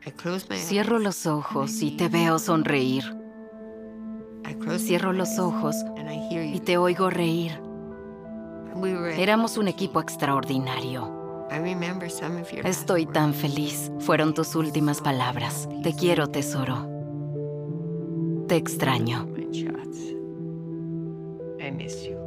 Cierro los ojos y te veo sonreír. Cierro los ojos y te oigo reír. Éramos un equipo extraordinario. Estoy tan feliz. Fueron tus últimas palabras. Te quiero, tesoro. Te extraño. I miss you.